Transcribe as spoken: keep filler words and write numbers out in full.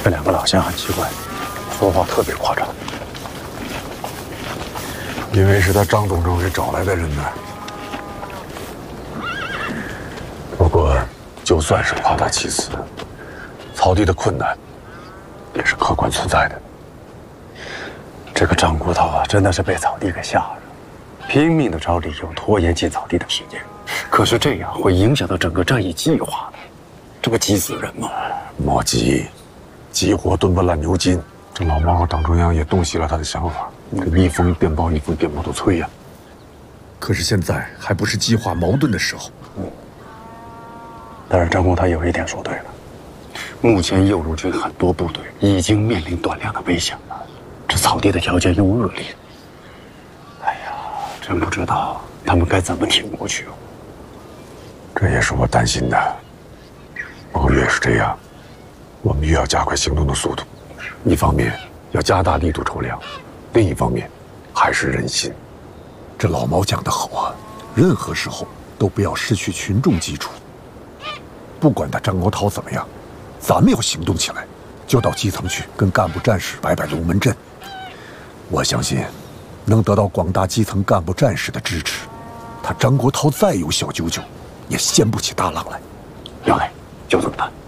这两个老乡很奇怪，说话特别夸张。 因为是他张总政委找来的人呢。不过，就算是夸大其词，草地的困难也是客观存在的。 这个张国焘啊，真的是被草地给吓着，拼命的找理由拖延进草地的时间。可是这样会影响到整个战役计划的，这不急死人吗？ 莫急，急火炖不烂牛筋。这老毛和党中央也洞悉了他的想法，这一封电报一封电报都催呀。 可是现在还不是激化矛盾的时候。 嗯。但是张公他有一点说对了，目前右路军很多部队已经面临短粮的危险了，这草地的条件又恶劣。哎呀，真不知道他们该怎么挺过去。 这也是我担心的。不过越是这样，我们越要加快行动的速度。一方面要加大力度筹粮，另一方面还是人心。 这老毛讲得好啊，任何时候都不要失去群众基础。不管他张国焘怎么样，咱们要行动起来，就到基层去跟干部战士摆摆龙门阵。我相信，能得到广大基层干部战士的支持，他张国焘再有小九九，也掀不起大浪来。 杨磊，就这么办。